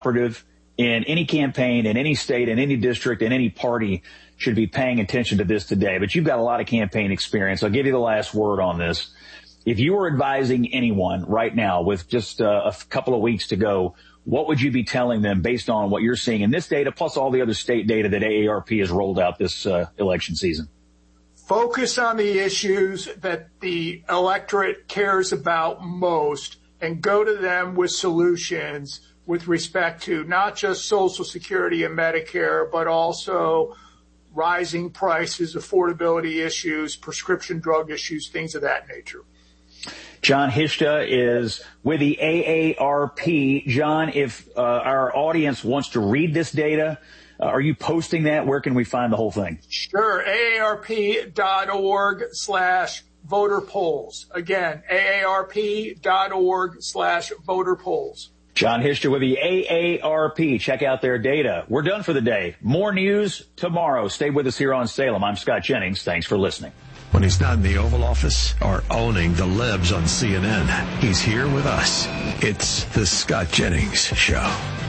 operative in any campaign, in any state, in any district, in any party should be paying attention to this today. But you've got a lot of campaign experience. I'll give you the last word on this. If you were advising anyone right now with just a couple of weeks to go, what would you be telling them based on what you're seeing in this data, plus all the other state data that AARP has rolled out this election season? Focus on the issues that the electorate cares about most and go to them with solutions with respect to not just Social Security and Medicare, but also rising prices, affordability issues, prescription drug issues, things of that nature. John Hishta is with the AARP. John, if our audience wants to read this data, are you posting that? Where can we find the whole thing? Sure. AARP.org/voter polls. Again, AARP.org/voter polls. John Hishta with the AARP. Check out their data. We're done for the day. More news tomorrow. Stay with us here on Salem. I'm Scott Jennings. Thanks for listening. When he's not in the Oval Office or owning the libs on CNN, he's here with us. It's the Scott Jennings Show.